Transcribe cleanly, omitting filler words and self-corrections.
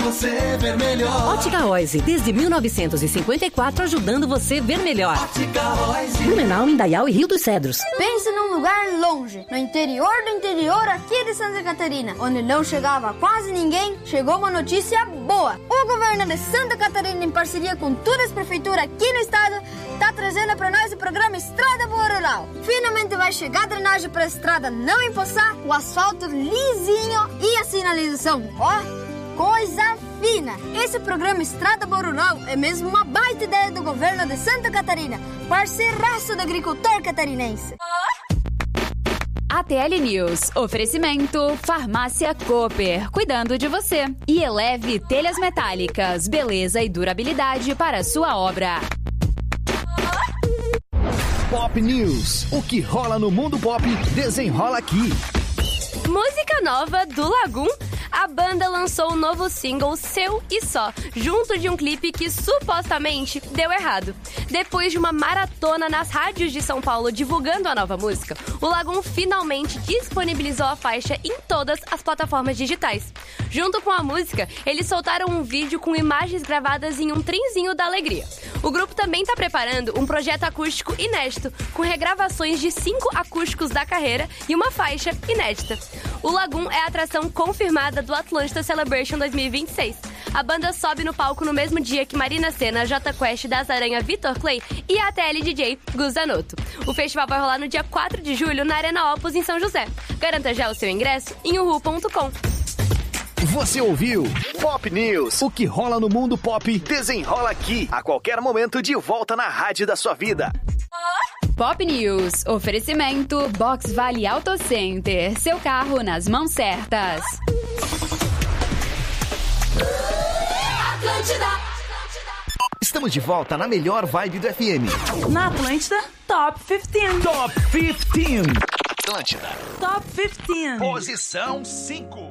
você ver melhor. Ótica Oise, desde 1954, ajudando você ver melhor. Ótica Oise. Blumenau, Indaial e Rio dos Cedros. Pense num lugar longe, no interior do interior aqui de Santa Catarina, onde não chegava quase ninguém, chegou uma notícia boa. O governo de Santa Catarina, em parceria com todas as prefeituras aqui no estado, tá trazendo para nós o programa Estrada Boa Rural. Finalmente vai chegar a drenagem para a estrada não empoçar, o asfalto lisinho e a sinalização, ó, coisa fina. Esse programa Estrada Boa Rural é mesmo uma baita ideia do governo de Santa Catarina, parceiraço do agricultor catarinense. ATL News. Oferecimento Farmácia Cooper, cuidando de você. E Eleve Telhas Metálicas, beleza e durabilidade para a sua obra. Pop News. O que rola no mundo pop, desenrola aqui. Música nova do Lagum. A banda lançou um novo single, Seu e Só, junto de um clipe que supostamente deu errado. Depois de uma maratona nas rádios de São Paulo divulgando a nova música, o Lagum finalmente disponibilizou a faixa em todas as plataformas digitais. Junto com a música, eles soltaram um vídeo com imagens gravadas em um trenzinho da alegria. O grupo também está preparando um projeto acústico inédito, com regravações de 5 acústicos da carreira e uma faixa inédita. O Lagum é a atração confirmada do Atlântida Celebration 2026. A banda sobe no palco no mesmo dia que Marina Sena, Jota Quest, Das Aranha, Vitor Clay e a ATL DJ Gus Zanotto. O festival vai rolar no dia 4 de julho na Arena Opus, em São José. Garanta já o seu ingresso em uhu.com. Você ouviu Pop News. O que rola no mundo pop, desenrola aqui. A qualquer momento, de volta na rádio da sua vida. Pop News. Oferecimento Box Vale Auto Center. Seu carro nas mãos certas. Atlântida. Estamos de volta na melhor vibe do FM. Na Atlântida, Top 15. Top 15. Atlântida. Top 15. Posição 5.